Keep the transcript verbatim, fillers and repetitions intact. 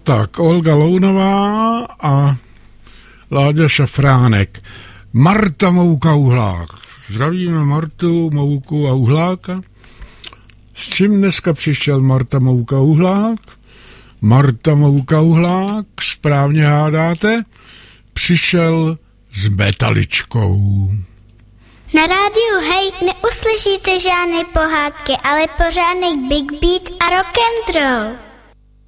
Tak, Olga Lounová a Láďa Šafránek. Marta Mouka Uhlák. Zdravíme Martu Mouku a Uhláka. S čím dneska přišel Marta Mouka Uhlák? Marta Mouka Uhlák, správně hádáte, přišel s metaličkou. Na rádiu Hej neuslyšíte žádné pohádky, ale pořádný big beat a rock'n'roll.